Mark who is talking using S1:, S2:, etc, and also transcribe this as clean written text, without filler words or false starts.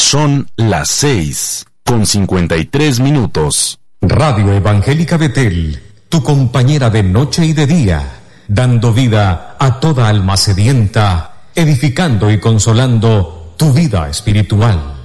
S1: Son las 6:53.
S2: Radio Evangélica Betel, tu compañera de noche y de día, dando vida a toda alma sedienta, edificando y consolando tu vida espiritual.